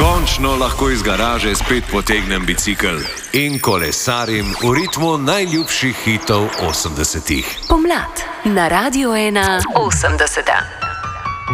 Končno lahko iz garaže spet potegnem bicikel in kolesarim v ritmu najljubših hitov 80-ih. Pomlad na Radio 1 80.